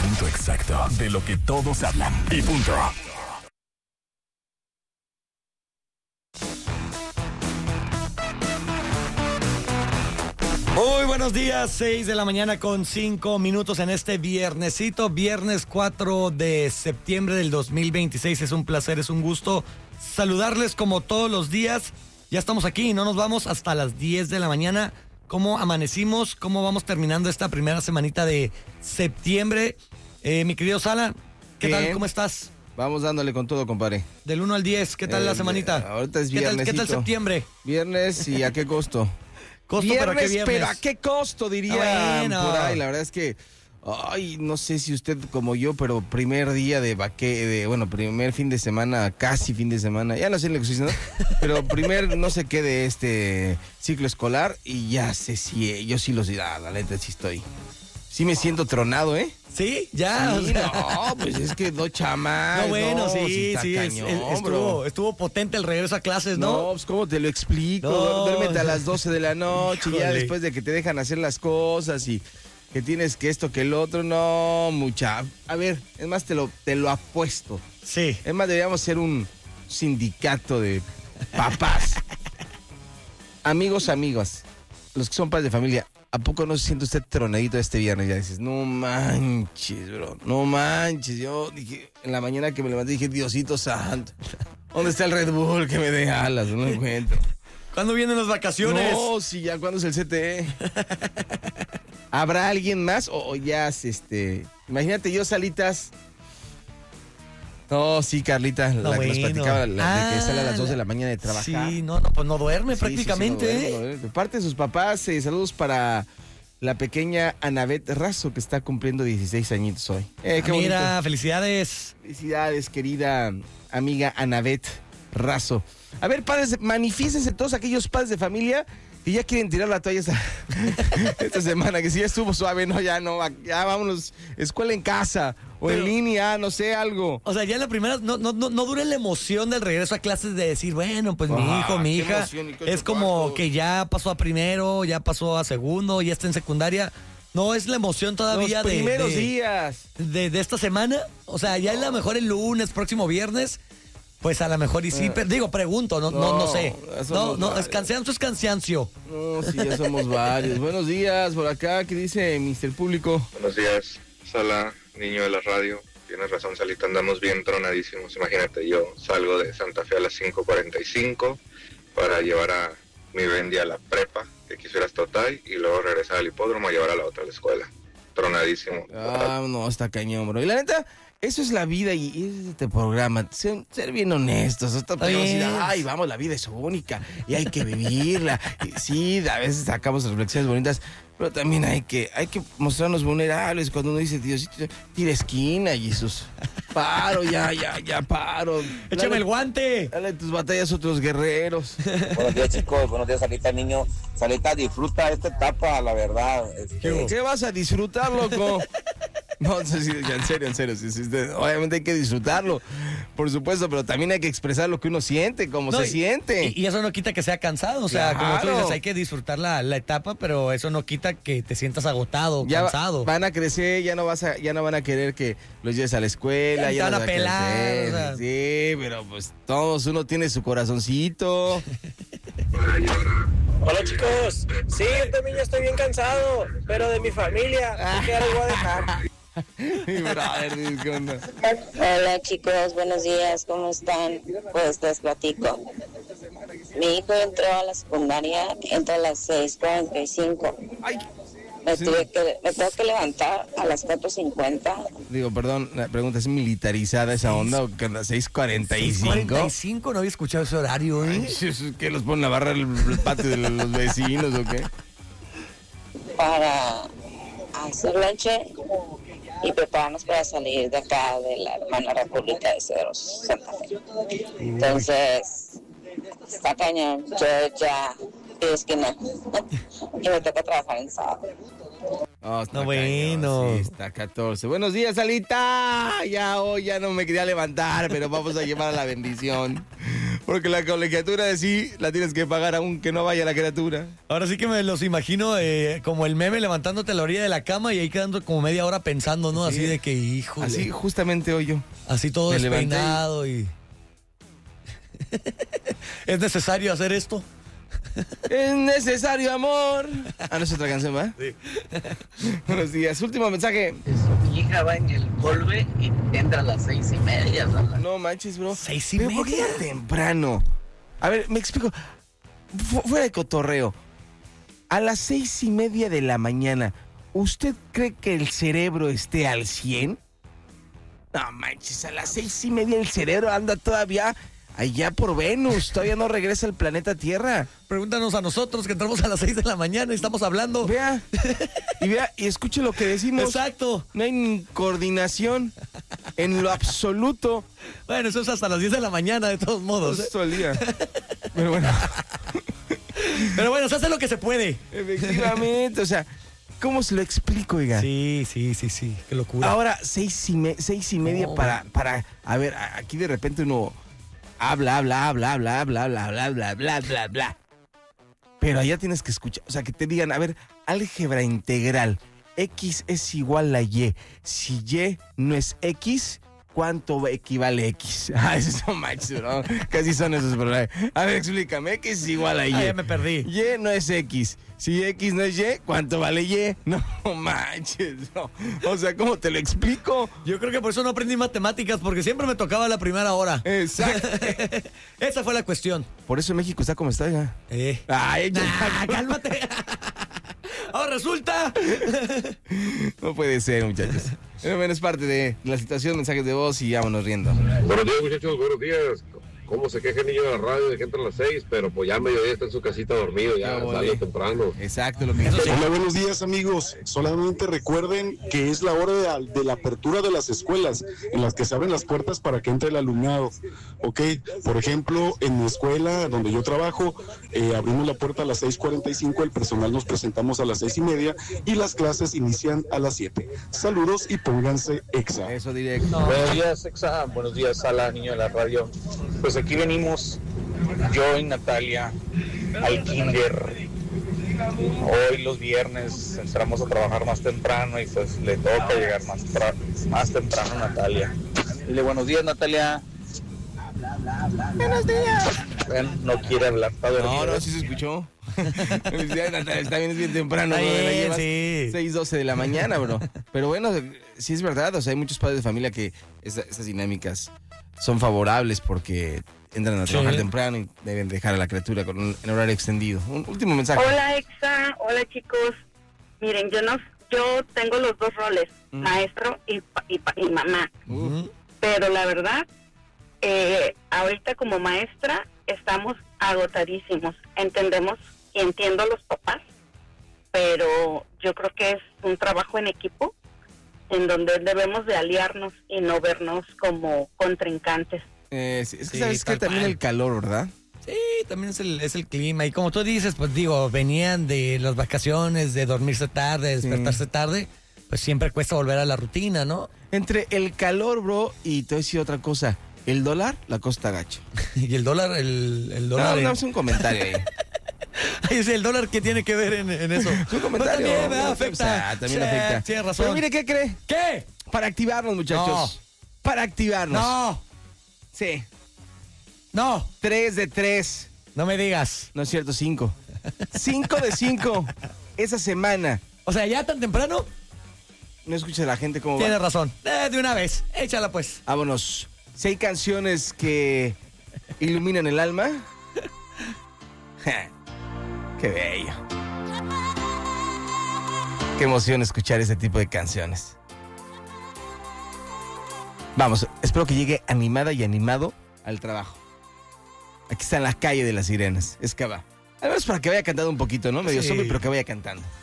momento exacto de lo que todos hablan. Y punto. Muy buenos días, 6 de la mañana con 5 minutos en este viernesito, viernes 4 de septiembre del 2026. Es un placer, es un gusto saludarles como todos los días. Ya estamos aquí y no nos vamos hasta las 10 de la mañana. ¿Cómo amanecimos? ¿Cómo vamos terminando esta primera semanita de septiembre? Mi querido Sala, ¿qué Bien. tal? ¿Cómo estás? Vamos dándole con todo, compadre. Del 1 al 10, ¿qué tal la semanita? Ahorita es ¿Qué tal viernesito. septiembre? Viernes, ¿y a qué costo? ¿Costo, viernes, pero a qué viernes? pero ¿a qué costo, diría Bueno. por ahí? La verdad es que, no sé si usted como yo, pero primer día primer fin de semana, casi fin de semana, ya no sé lo que estoy diciendo, pero no sé qué de este ciclo escolar y ya sé si yo sí la neta sí me siento tronado, ¿eh? Sí, ya. Sí, no, pues es que no chamás. No, bueno, no, sí, está cañón, bro. estuvo potente el regreso a clases, ¿no? No, pues ¿cómo te lo explico? No. Duérmete a las 12 de la noche, y ya Híjole. después de que te dejan hacer las cosas y que tienes que esto, que el otro, no, mucha. A ver, es más, te lo apuesto. Sí. Es más, deberíamos ser un sindicato de papás. Amigos, los que son padres de familia, ¿a poco no se siente usted tronadito este viernes? Ya dices, no manches, bro, no manches. Yo dije, en la mañana que me levanté, dije, Diosito santo, ¿dónde está el Red Bull que me dé alas? No lo encuentro. ¿Cuándo vienen las vacaciones? No, sí, ya, ¿cuándo es el CTE? ¿Habrá alguien más o ya, imagínate yo, Salitas? No, sí, Carlita, No, la que nos bueno. platicaba, de que sale a las 2 de la mañana de trabajar. Sí, no, pues no duerme Sí, prácticamente. sí, sí, no duerme. De parte de sus papás, saludos para la pequeña Anabet Razo, que está cumpliendo 16 añitos hoy. Qué Mira, bonito. felicidades. Felicidades, querida amiga Anabet Razo. A ver, padres, manifiéstense todos aquellos padres de familia que ya quieren tirar la toalla esta semana, que si ya estuvo suave, no, ya vámonos, escuela en casa o en línea, no sé, algo. O sea, ya en la primera, no dura la emoción del regreso a clases de decir, bueno, pues mi hijo, mi qué hija, emoción y qué es como cuartos. que ya pasó a primero, ya pasó a segundo, ya está en secundaria. No, es la emoción todavía Los primeros días. de esta semana. O sea, ya es la mejor el lunes, próximo viernes. Pues a lo mejor y sí, pero pregunto, no sé. No, es cansancio. No, sí, ya somos varios. Buenos días, por acá, ¿qué dice Mr. Público? Buenos días, Sala, niño de la radio. Tienes razón, Salita, andamos bien tronadísimos. Imagínate, yo salgo de Santa Fe a las 5:45 para llevar a mi Bendy a la prepa, que quisiera hasta Otay, y luego regresar al hipódromo a llevar a la otra a la escuela. Tronadísimo. No, está cañón, bro. Y la neta, eso es la vida y es este programa. Ser bien honestos. Hasta podemos decir, ay, vamos, la vida es única y hay que vivirla. Y sí, a veces sacamos reflexiones bonitas, pero también hay que mostrarnos vulnerables cuando uno dice, Diosito, tira esquina, Jesús. Paro, ya, paro. Échame el guante. Dale tus batallas a otros guerreros. Buenos días, chicos. Buenos días, Salita, niño. Salita, disfruta esta etapa, la verdad. ¿Qué vas a disfrutar, loco? No, sí, en serio. Sí, obviamente hay que disfrutarlo, por supuesto, pero también hay que expresar lo que uno siente, cómo se siente. Y eso no quita que sea cansado. O sea, como tú Claro. dices, hay que disfrutar la etapa, pero eso no quita que te sientas agotado, Ya cansado. van a crecer, ya no van a querer que los lleves a la escuela, Ya te van los a va pelar, crecer. o sea. Sí, pero pues todos, uno tiene su corazoncito. Hola chicos, sí, yo también ya estoy bien cansado, pero de mi familia, ¿qué les voy a dejar? Mi brother, ¿qué onda? Hola chicos, buenos días, ¿cómo están? Pues les platico. Mi hijo entró a la secundaria, entra a las 6:45. Ay, Me sí. tengo que levantar a las 4:50. Digo, perdón, la pregunta es militarizada esa onda, ¿o qué onda? 6:45. 45, no había escuchado ese horario, ¿eh? ¿Qué los ponen a barrer el patio de los vecinos o qué? Para hacer lonche y prepararnos para salir de acá de la hermana República de Cedros, Santa Fe. Entonces, está cañón. Yo ya es que no. Y me toca trabajar en sábado. Oh, está No, bueno. cañón, sí, está 14. Buenos días, Alita. Ya hoy ya no me quería levantar, pero vamos a llevar a la bendición. Porque la colegiatura sí la tienes que pagar aunque no vaya la criatura. Ahora sí que me los imagino como el meme levantándote a la orilla de la cama y ahí quedando como media hora pensando, ¿no? Sí. Así de que, híjole. Así justamente hoy yo. Así todo me levanté despeinado y... ¿Es necesario hacer esto? Es necesario amor. Ah, no es otra canción, ¿va? Sí. Buenos días. Último mensaje. Mi hija va en el Volve y entra a las 6:30. Sala. No manches, bro. 6:30. ¿Pero por qué tan temprano? A ver, me explico. Fuera de cotorreo. A las 6:30 de la mañana, ¿usted cree que el cerebro esté al 100? No manches, a las 6:30 el cerebro anda todavía allá por Venus. Todavía no regresa al planeta Tierra. Pregúntanos a nosotros que entramos a las 6 de la mañana y estamos hablando. Vea, y escuche lo que decimos. Exacto. No hay ni coordinación en lo absoluto. Bueno, eso es hasta las 10 de la mañana, de todos modos. Pues todo el día. Pero bueno. Pero bueno, se hace lo que se puede. Efectivamente, o sea, ¿cómo se lo explico, oiga? Sí. Qué locura. Ahora, 6:30 No, para... A ver, aquí de repente uno habla. Pero allá tienes que escuchar, o sea, que te digan, a ver, álgebra integral, X es igual a Y. Si Y no es X, ¿cuánto equivale X? Ah, esos son machos, ¿no? Casi son esos problemas. A ver, explícame, X es igual a Y. Ah, ya me perdí. Y no es X. Si X no es Y, ¿cuánto vale Y? No manches, no. O sea, ¿cómo te lo explico? Yo creo que por eso no aprendí matemáticas, porque siempre me tocaba la primera hora. Exacto. Esa fue la cuestión. Por eso México está como está, oiga. Ay, Cálmate. Ahora resulta. No puede ser, muchachos. Pero bueno, es parte de la situación, mensajes de voz y vámonos riendo. Buenos días, muchachos, buenos días. ¿Cómo se queja el niño de la radio de que entra a las 6? Pero pues ya a mediodía está en su casita dormido, ya sale temprano. Exacto, lo que Hola, buenos días, amigos. Solamente recuerden que es la hora de la apertura de las escuelas, en las que se abren las puertas para que entre el alumnado. Ok, por ejemplo, en mi escuela donde yo trabajo, abrimos la puerta a las 6:45, el personal nos presentamos a las 6:30 y las clases inician a las 7. Saludos y pónganse exa. Eso directo. No. Buenos días, Exa. Buenos días, Sala, niño de la radio. Pues aquí venimos, yo y Natalia, al kinder. Hoy los viernes entramos a trabajar más temprano y pues le toca llegar más temprano a Natalia. Dile buenos días, Natalia. Buenos días. Bueno, no quiere hablar, está dormido. No, sí se escuchó. Felicidades, Natalia, está bien, es bien temprano. Está ¿no? bien, La sí. 6:12 de la mañana, bro. Pero bueno, sí es verdad, o sea, hay muchos padres de familia que esas dinámicas son favorables porque entran a trabajar temprano y deben dejar a la criatura en horario extendido. Un último mensaje. Hola, Exa. Hola, chicos. Miren, yo tengo los dos roles, maestro y mamá. Pero la verdad, ahorita como maestra estamos agotadísimos. Entendemos y entiendo a los papás, pero yo creo que es un trabajo en equipo en donde debemos de aliarnos y no vernos como contrincantes. Es que sabes que también el calor, ¿verdad? Sí, también es el clima. Y como tú dices, pues digo, venían de las vacaciones, de dormirse tarde, de despertarse tarde, pues siempre cuesta volver a la rutina, ¿no? Entre el calor, bro, y te voy a decir otra cosa. El dólar, la costa gacho. Y el dólar, el dólar... No, es un comentario ahí. Ay, es el dólar que tiene que ver en eso. Es un comentario. Pues también, afecta. También afecta. Tienes razón. Pero mire, ¿qué cree? ¿Qué? Para activarnos, muchachos. No. Para activarnos. No. Sí. No. 3 de 3. No me digas. No es cierto, 5. 5 de 5. Esa semana. O sea, ¿ya tan temprano? No escucha a la gente cómo va. Tienes razón. De una vez. Échala, pues. Vámonos. 6 canciones que iluminan el alma. Qué bello. Qué emoción escuchar ese tipo de canciones. Vamos, espero que llegue animada y animado al trabajo. Aquí está en la calle de las sirenas. Es que va. Al menos para que vaya cantando un poquito, ¿no? Medio zombie, pero que vaya cantando.